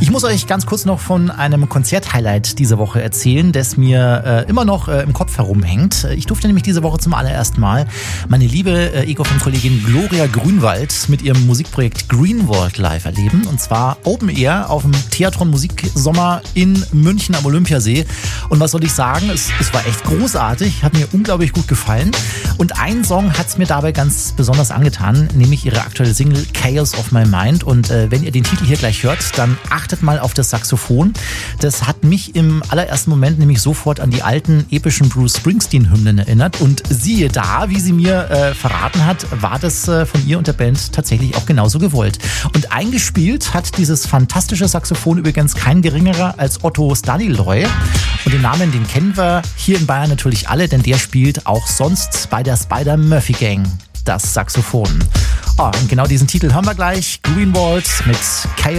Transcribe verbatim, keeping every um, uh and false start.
Ich muss euch ganz kurz noch von einem Konzert-Highlight diese Woche erzählen, das mir äh, immer noch äh, im Kopf herumhängt. Ich durfte nämlich diese Woche zum allerersten Mal meine liebe äh, Ego von Kollegin Gloria Grünwald mit ihrem Musikprojekt Greenwald live erleben. Und zwar Open Air auf dem Theatron Musiksommer in München am Olympiasee. Und was soll ich sagen? Es, es war echt großartig, hat mir unglaublich gut gefallen. Und ein Song hat es mir dabei ganz besonders angetan, nämlich ihre aktuelle Single Chaos of My Mind. Und äh, wenn ihr den Titel hier gleich hört, dann achtet mal auf das Saxophon. Das hat mich im allerersten Moment nämlich sofort an die alten epischen Bruce Springsteen-Hymnen erinnert. Und siehe da, wie sie mir äh, verraten hat, war das äh, von ihr und der Band tatsächlich auch genauso gewollt. Und eingespielt hat dieses fantastische Saxophon übrigens kein geringerer als Otto Staniloy. Und den Namen, den kennen wir hier in Bayern natürlich alle, denn der spielt auch sonst bei der Spider-Murphy-Gang das Saxophon. Oh, und genau diesen Titel haben wir gleich. Greenwald mit Chaos